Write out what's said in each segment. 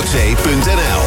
radionoordzee.nl.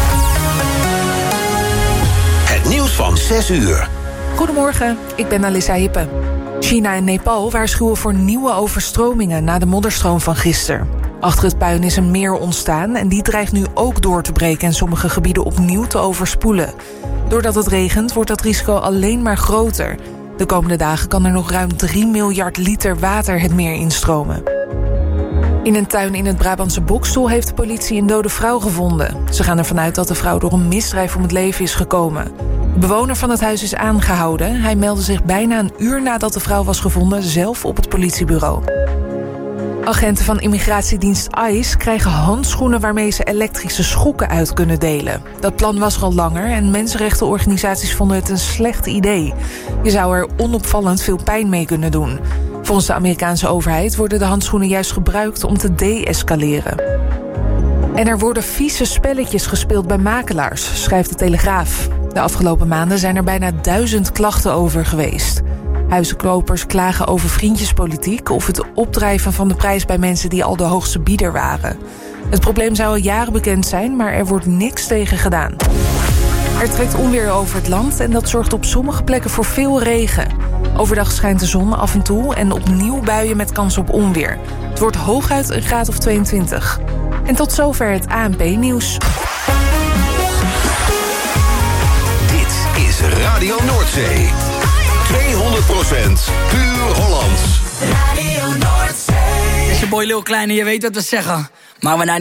Het nieuws van 6 uur. Goedemorgen, ik ben Alissa Hippe. China en Nepal waarschuwen voor nieuwe overstromingen na de modderstroom van gisteren. Achter het puin is een meer ontstaan en die dreigt nu ook door te breken en sommige gebieden opnieuw te overspoelen. Doordat het regent wordt dat risico alleen maar groter. De komende dagen kan er nog ruim 3 miljard liter water het meer instromen. In een tuin in het Brabantse Boxtel heeft de politie een dode vrouw gevonden. Ze gaan ervan uit dat de vrouw door een misdrijf om het leven is gekomen. De bewoner van het huis is aangehouden. Hij meldde zich bijna een uur nadat de vrouw was gevonden zelf op het politiebureau. Agenten van immigratiedienst ICE krijgen handschoenen waarmee ze elektrische schokken uit kunnen delen. Dat plan was er al langer en mensenrechtenorganisaties vonden het een slecht idee. Je zou er onopvallend veel pijn mee kunnen doen. Volgens de Amerikaanse overheid worden de handschoenen juist gebruikt om te de-escaleren. En er worden vieze spelletjes gespeeld bij makelaars, schrijft de Telegraaf. De afgelopen maanden zijn er bijna 1000 klachten over geweest. Huizenkopers klagen over vriendjespolitiek of het opdrijven van de prijs bij mensen die al de hoogste bieder waren. Het probleem zou al jaren bekend zijn, maar er wordt niks tegen gedaan. Er trekt onweer over het land en dat zorgt op sommige plekken voor veel regen. Overdag schijnt de zon af en toe en opnieuw buien met kans op onweer. Het wordt hooguit een graad of 22. En tot zover het ANP-nieuws. Dit is Radio Noordzee. 200% puur Hollands. Radio Noordzee. Dit is je boy Lil Kleine, je weet wat we zeggen. Maar we